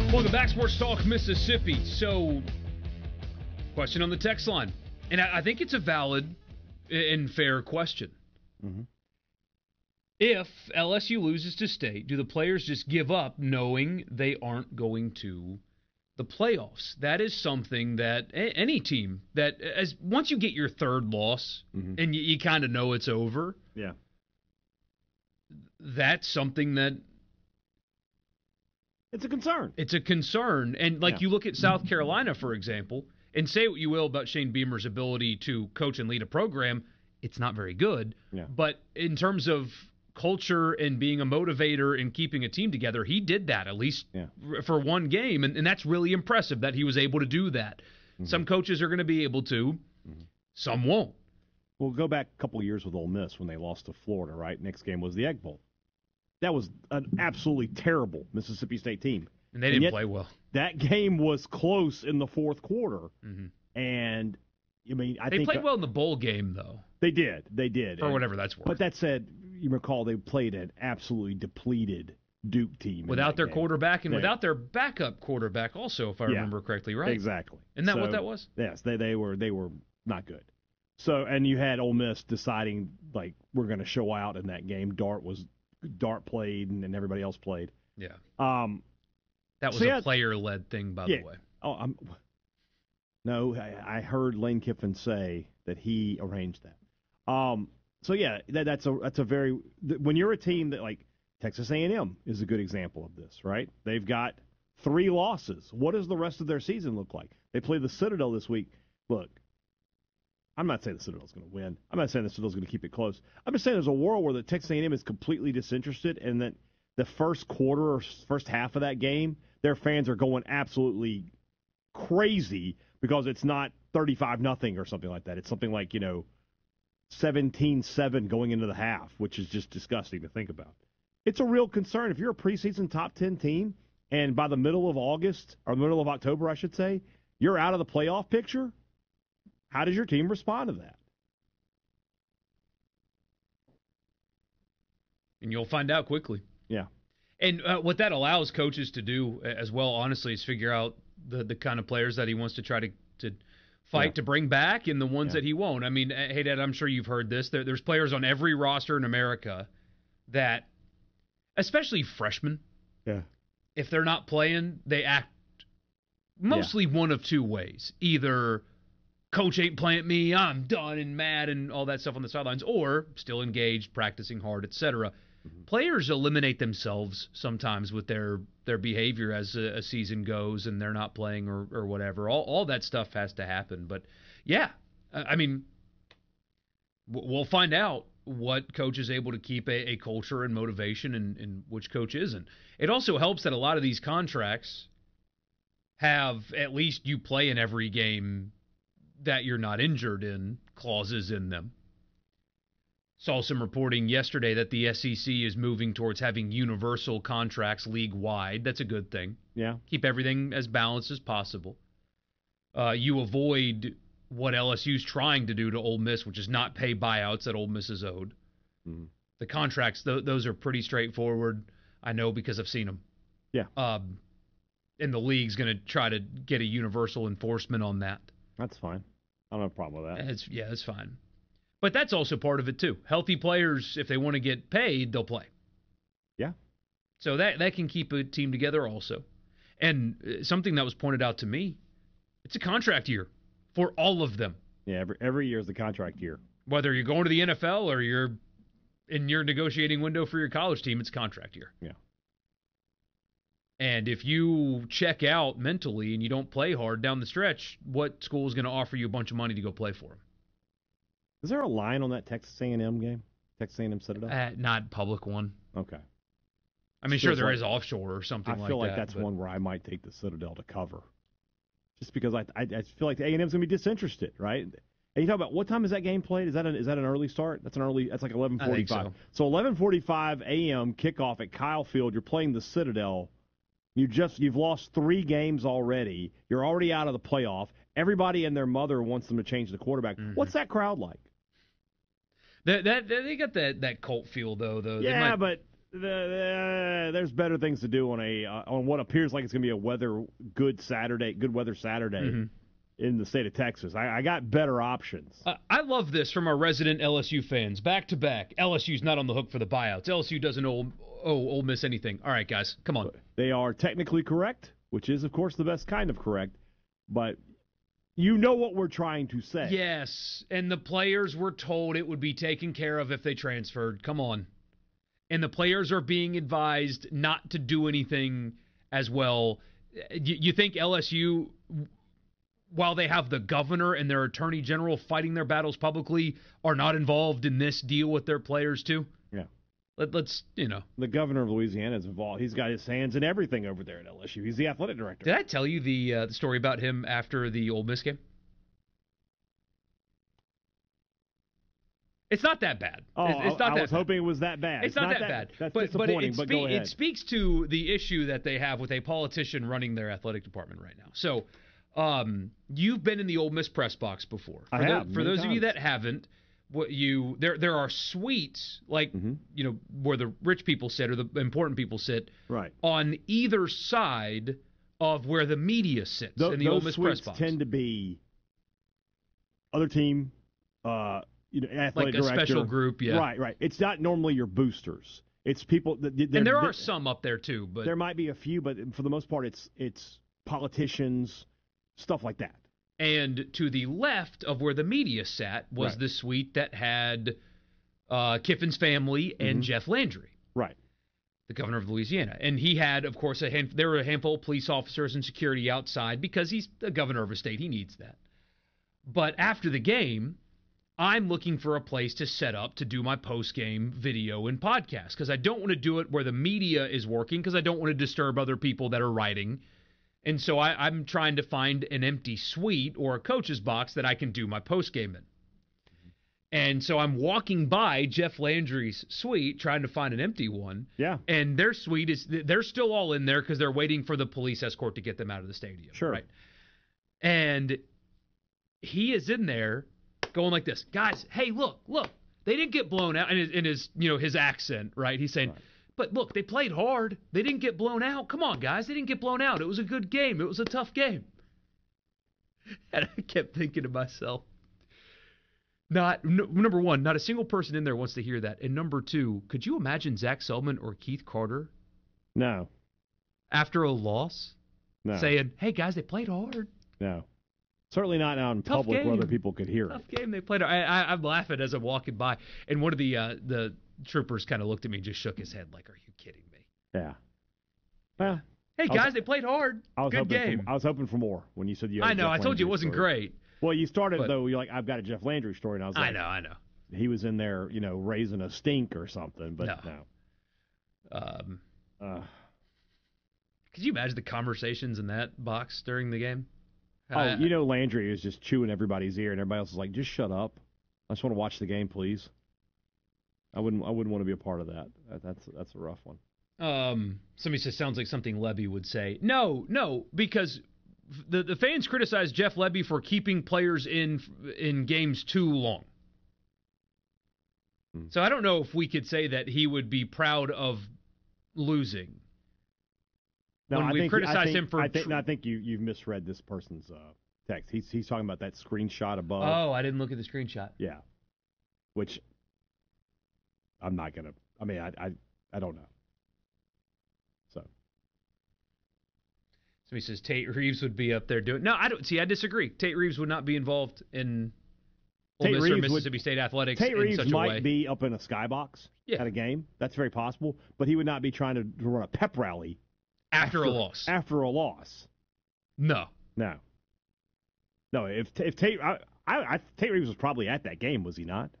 Welcome back, Sports Talk Mississippi. So, question on the text line. And I think it's a valid and fair question. Mm-hmm. If LSU loses to State, do the players just give up knowing they aren't going to the playoffs? That is something that any team that, as once you get your third loss and you kind of know it's over, that's something that it's a concern. It's a concern. And you look at South Carolina, for example, and say what you will about Shane Beamer's ability to coach and lead a program, it's not very good. Yeah. But in terms of culture and being a motivator and keeping a team together, he did that, at least for one game. And that's really impressive that he was able to do that. Mm-hmm. Some coaches are going to be able to. Mm-hmm. Some won't. We'll go back a couple of years with Ole Miss when they lost to Florida, right? Next game was the Egg Bowl. That was an absolutely terrible Mississippi State team. And they didn't play well. That game was close in the fourth quarter. Mm-hmm. And, I mean, I think... They played well in the bowl game, though. They did. For whatever that's worth. But that said, you recall they played an absolutely depleted Duke team. Without their quarterback and without their backup quarterback also, if I remember correctly, right? Exactly. Isn't that what that was? Yes, they were not good. So, and you had Ole Miss deciding, we're going to show out in that game. Dart played and everybody else played. Yeah. That was a player-led thing, by the way. Oh, no, I heard Lane Kiffin say that he arranged that. That's a very when you're a team that Texas A&M is a good example of this, right? They've got 3 losses. What does the rest of their season look like? They play the Citadel this week. Look, I'm not saying the Citadel's going to win. I'm not saying the Citadel's going to keep it close. I'm just saying there's a world where the Texas A&M is completely disinterested, and that the first quarter or first half of that game, their fans are going absolutely crazy because it's not 35-0 or something like that. It's something like 17-7 going into the half, which is just disgusting to think about. It's a real concern. If you're a preseason top 10 team, and by the middle of August, or middle of October, I should say, you're out of the playoff picture, how does your team respond to that? And you'll find out quickly. Yeah. And what that allows coaches to do as well, honestly, is figure out the kind of players that he wants to try to fight to bring back and the ones that he won't. I mean, hey, Dad, I'm sure you've heard this. There's players on every roster in America that, especially freshmen, if they're not playing, they act mostly one of two ways. Either coach ain't playing me, I'm done and mad and all that stuff on the sidelines, or still engaged, practicing hard, etc. Players eliminate themselves sometimes with their behavior as a season goes and they're not playing or whatever. All that stuff has to happen. But, I mean, we'll find out what coach is able to keep a culture and motivation and which coach isn't. It also helps that a lot of these contracts have at least you play in every game that you're not injured in clauses in them. Saw some reporting yesterday that the SEC is moving towards having universal contracts league-wide. That's a good thing. Yeah. Keep everything as balanced as possible. You avoid what LSU's trying to do to Ole Miss, which is not pay buyouts that Ole Miss is owed. Mm-hmm. The contracts, those are pretty straightforward. I know because I've seen them. Yeah. And the league's going to try to get a universal enforcement on that. That's fine. I don't have a problem with that. It's fine. But that's also part of it, too. Healthy players, if they want to get paid, they'll play. Yeah. So that can keep a team together also. And something that was pointed out to me, it's a contract year for all of them. Yeah, every year is the contract year. Whether you're going to the NFL or you're in your negotiating window for your college team, it's contract year. Yeah. And if you check out mentally and you don't play hard down the stretch, what school is going to offer you a bunch of money to go play for them? Is there a line on that Texas A&M game? Texas A&M Citadel? Not public one. Okay. I mean, sure, there is offshore or something like that. I feel like that's one where I might take the Citadel to cover. Just because I feel like the A&M's going to be disinterested, right? And you talk about, what time is that game played? Is that an early start? That's like 11:45. So 11:45 a.m. kickoff at Kyle Field. You're playing the Citadel. You've lost 3 games already. You're already out of the playoff. Everybody and their mother wants them to change the quarterback. Mm-hmm. What's that crowd like? They got that cult feel though. Yeah, but there's better things to do on what appears like it's going to be a good weather Saturday in the state of Texas. I got better options. I love this from our resident LSU fans. Back to back, LSU's not on the hook for the buyouts. LSU doesn't owe Ole Miss anything. All right, guys, come on. They are technically correct, which is, of course, the best kind of correct, but you know what we're trying to say. Yes, and the players were told it would be taken care of if they transferred. Come on. And the players are being advised not to do anything as well. You think LSU, while they have the governor and their attorney general fighting their battles publicly, are not involved in this deal with their players too? Yeah. Let's. The governor of Louisiana is involved. He's got his hands in everything over there at LSU. He's the athletic director. Did I tell you the story about him after the Ole Miss game? It's not that bad. It's not I was hoping it was that bad. It's not that bad. That's But disappointing, but go ahead. It speaks to the issue that they have with a politician running their athletic department right now. So, you've been in the Ole Miss press box before. I have. For those of you that haven't, there are suites like where the rich people sit or the important people sit, right, on either side of where the media sits in the Ole Miss press box. Those suites tend to be other team. Athletic like a director. Special group, yeah. Right. It's not normally your boosters. It's people that. And there are some up there too, but there might be a few, but for the most part, it's politicians, stuff like that. And to the left of where the media sat was the suite that had Kiffin's family and Jeff Landry, right, the governor of Louisiana, and he had, of course, there were a handful of police officers and security outside because he's the governor of a state. He needs that. But after the game, I'm looking for a place to set up to do my post-game video and podcast because I don't want to do it where the media is working because I don't want to disturb other people that are writing. And so I'm trying to find an empty suite or a coach's box that I can do my post-game in. And so I'm walking by Jeff Landry's suite trying to find an empty one. Yeah. And their suite they're still all in there because they're waiting for the police escort to get them out of the stadium. Sure. Right. And he is in there going like this, guys. Hey, look, they didn't get blown out. And in his accent, right? He's saying, but look, they played hard. They didn't get blown out. Come on, guys, they didn't get blown out. It was a good game. It was a tough game. And I kept thinking to myself, number one, not a single person in there wants to hear that. And number two, could you imagine Zach Selman or Keith Carter? No. After a loss, saying, "Hey guys, they played hard." No. Certainly not out in public where other people could hear it. Tough game they played. I'm laughing as I'm walking by, and one of the troopers kind of looked at me and just shook his head like, "Are you kidding me?" Yeah. Well, hey guys, they played hard. Good game. I was hoping for more when you said you had I know. I told you it wasn't great. Well, you started though. You're like, I've got a Jeff Landry story, and I was like, I know. He was in there, raising a stink or something, but no. Could you imagine the conversations in that box during the game? Landry is just chewing everybody's ear, and everybody else is like, just shut up. I just want to watch the game, please. I wouldn't want to be a part of that. That's a rough one. Somebody says sounds like something Lebby would say. No, because the fans criticize Jeff Lebby for keeping players in games too long. So I don't know if we could say that he would be proud of losing. No, when we criticize him for... I think you've misread this person's text. He's talking about that screenshot above. Oh, I didn't look at the screenshot. Yeah. Which I'm not going to... I mean, I don't know. So. Somebody says Tate Reeves would be up there doing... No, I don't... See, I disagree. Tate Reeves would not be involved in Ole Miss or Mississippi State athletics in such a way. Tate Reeves might be up in a skybox at a game. That's very possible. But he would not be trying to run a pep rally After a loss. After a loss. No. If Tate Tate Reeves was probably at that game, was he not?